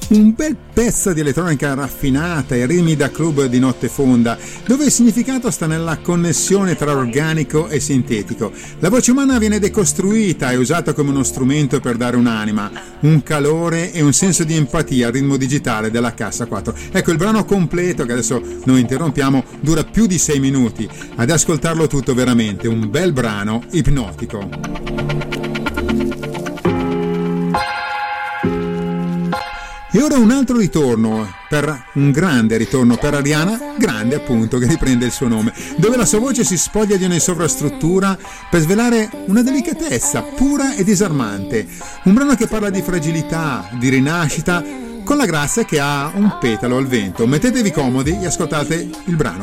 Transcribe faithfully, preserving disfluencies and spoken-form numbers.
Un bel pezzo di elettronica raffinata e ritmi da club di notte fonda, dove il significato sta nella connessione tra organico e sintetico. La voce umana viene decostruita e usata come uno strumento per dare un'anima, un calore e un senso di empatia al ritmo digitale della cassa quattro. Ecco, il brano completo, che adesso noi interrompiamo, dura più di sei minuti. Ad ascoltarlo tutto, veramente un bel brano ipnotico. E ora un altro ritorno, per un grande ritorno per Ariana Grande, appunto, che riprende il suo nome, dove la sua voce si spoglia di ogni sovrastruttura per svelare una delicatezza pura e disarmante. Un brano che parla di fragilità, di rinascita, con la grazia che ha un petalo al vento. Mettetevi comodi e ascoltate il brano.